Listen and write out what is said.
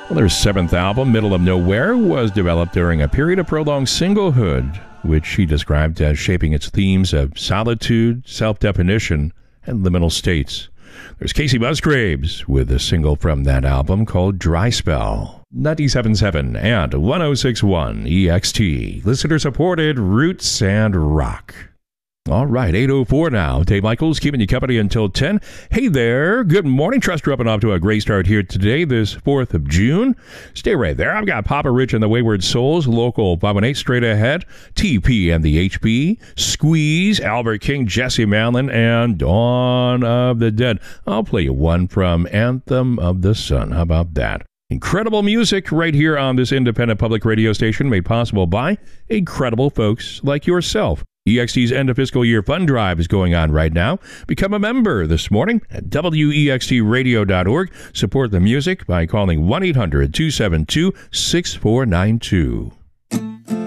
Well, their seventh album, Middle of Nowhere, was developed during a period of prolonged singlehood, which she described as shaping its themes of solitude, self-definition, and liminal states. There's Casey Musgraves with a single from that album called Dry Spell. 97.7 and 106.1 EXT. Listener-supported roots and rock. All right, 8:04 now. Dave Michaels keeping you company until 10. Hey there. Good morning. Trust you're up and off to a great start here today, this 4th of June. Stay right there. I've got Papa Rich and the Wayward Souls, Local 518 straight ahead, TP and the HB, Squeeze, Albert King, Jesse Malin, and Dawn of the Dead. I'll play you one from Anthem of the Sun. How about that? Incredible music right here on this independent public radio station made possible by incredible folks like yourself. EXT's end of fiscal year fund drive is going on right now. Become a member this morning at wextradio.org. Support the music by calling 1-800-272-6492.